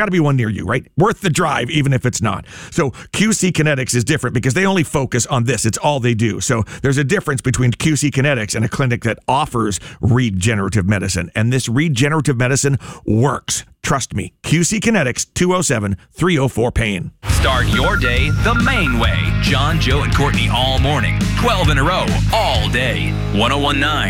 got to be one near you, right? Worth the drive, even if it's not. So QC Kinetics is different because they only focus on this. It's all they do. So there's a difference between QC Kinetics and a clinic that offers regenerative medicine. And this regenerative medicine works. Trust me. QC Kinetics, 207-304-PAIN. Start your day the Maine way. John, Joe, and Courtney all morning. 12 in a row, all day. 1019